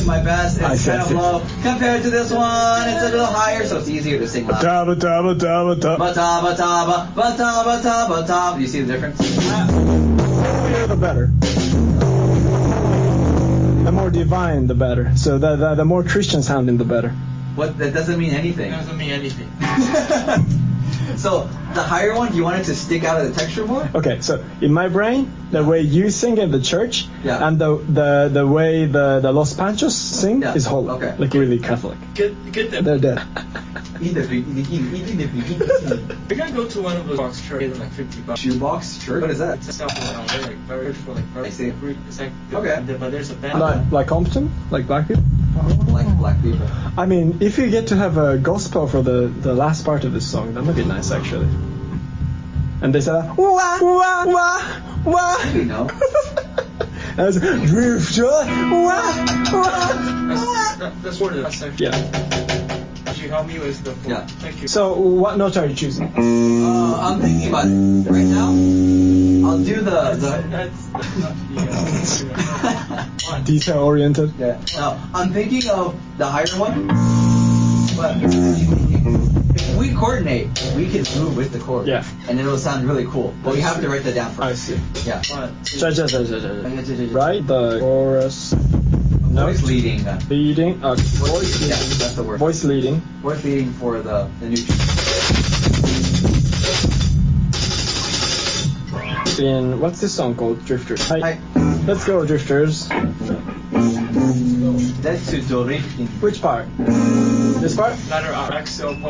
my best. I It's see, kind I of see. low. Compared to this one, it's a little higher, so it's easier to sing loud. Da ba da ba da ba da. Ba-ta, ba-ta, ba-ta, ba-ta, ba-ta. Do you see the difference? The higher the better. The more divine, the better. So the more Christian sounding, the better. What? That doesn't mean anything. It doesn't mean anything. So the higher one, do you want it to stick out of the texture more? Okay, so in my brain, the way you sing in the church Yeah. and the way the Los Panchos sing Yeah, is holy. okay. Like really Catholic. Get them. They're dead. We can go to one of those box churches like $50. Shoebox church? What is that? It's a like very for like I see. It's like Okay. but there's a band. Like Compton? Like black people? Like black people. I mean, if you get to have a gospel for the last part of this song, that would be nice actually. And they say, wah, wah, wah, wah. Maybe no. As drifter, wah, wah. That's for the last section. Yeah. Could you help me with the floor? Yeah. Thank you. So, what note are you choosing? I'm thinking about it. Right now, I'll do the That's not the Detail oriented. yeah. No, I'm thinking of the higher one. But if we coordinate, we can move with the chord. Yeah. And it'll sound really cool. But we have to write that down I first. see. Yeah. Right? The chorus. Voice leading. Leading. Voice Yeah, leading. that's the word. Voice leading. Voice leading for the new. In what's this song called? Drifters. Hi. Let's go, Drifters. That's to do lifting. Which part? This part? Letter R. Axel